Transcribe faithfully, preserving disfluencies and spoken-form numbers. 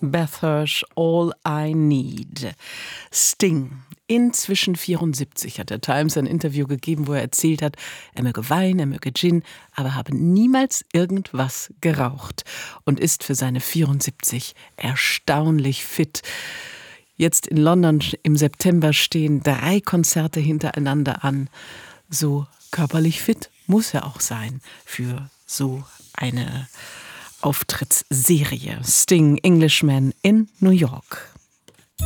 Beth Hirsch, All I Need. Sting, inzwischen vierundsiebzig, hat der Times ein Interview gegeben, wo er erzählt hat, er möge Wein, er möge Gin, aber habe niemals irgendwas geraucht und ist für seine vierundsiebzig erstaunlich fit. Jetzt in London im September stehen drei Konzerte hintereinander an. So körperlich fit muss er auch sein für so eine Auftrittsserie. Sting, Englishman in New York.